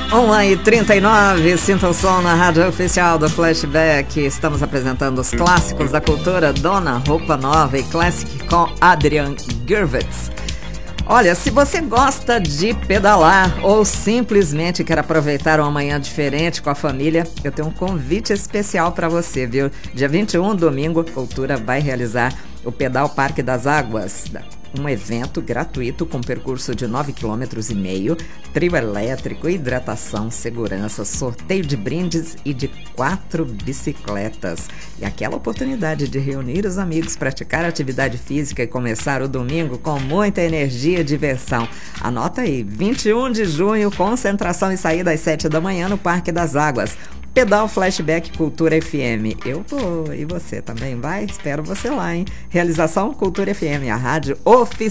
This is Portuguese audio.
1h39, sinta o som na rádio oficial do Flashback. Estamos apresentando os clássicos da cultura Dona Roupa Nova e Classic com Adrian Gervitz. Olha, se você gosta de pedalar ou simplesmente quer aproveitar uma manhã diferente com a família, eu tenho um convite especial para você, viu? Dia 21, domingo, a Cultura vai realizar o Pedal Parque das Águas, um evento gratuito com percurso de 9,5 km, trio elétrico, hidratação, segurança, sorteio de brindes e de 4 bicicletas. E aquela oportunidade de reunir os amigos, praticar atividade física e começar o domingo com muita energia e diversão. Anota aí, 21 de junho, concentração e saída às 7 da manhã no Parque das Águas. Pedal Flashback Cultura FM. Eu vou, e você também vai? Espero você lá, hein? Realização Cultura FM, a rádio oficial